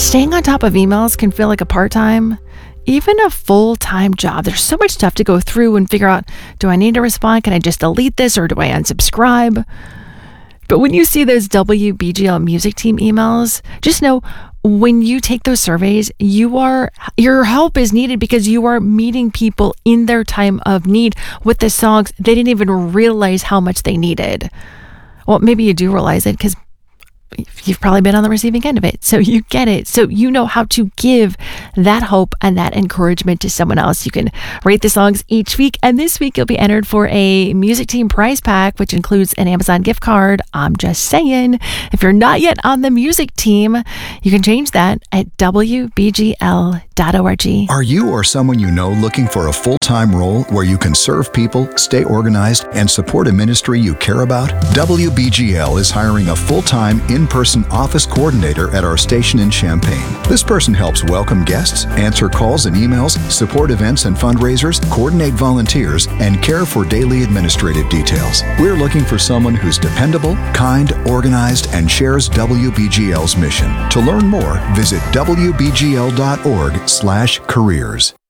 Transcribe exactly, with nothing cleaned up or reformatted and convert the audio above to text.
Staying on top of emails can feel like a part-time, even a full-time job. There's so much stuff to go through and figure out, do I need to respond? Can I just delete this or do I unsubscribe? But when you see those W B G L music team emails, just know when you take those surveys, you are your help is needed because you are meeting people in their time of need with the songs they didn't even realize how much they needed. Well, maybe you do realize it because you've probably been on the receiving end of it. So you get it. So you know how to give that hope and that encouragement to someone else. You can rate the songs each week. And this week you'll be entered for a music team prize pack, which includes an Amazon gift card. I'm just saying, if you're not yet on the music team, you can change that at W B G L dot org. Are you or someone you know looking for a full-time role where you can serve people, stay organized, and support a ministry you care about? W B G L is hiring a full-time in-person office coordinator at our station in Champaign. This person helps welcome guests, answer calls and emails, support events and fundraisers, coordinate volunteers, and care for daily administrative details. We're looking for someone who's dependable, kind, organized, and shares W B G L's mission. To learn more, visit W B G L dot org slash careers.